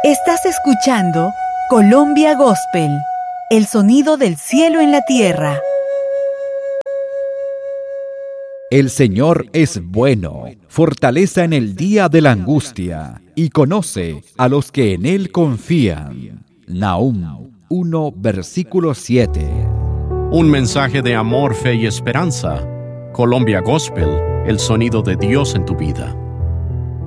Estás escuchando Colombia Gospel, el sonido del cielo en la tierra. El Señor es bueno, fortaleza en el día de la angustia, y conoce a los que en Él confían. Nahum 1, versículo 7. Un mensaje de amor, fe y esperanza. Colombia Gospel, el sonido de Dios en tu vida.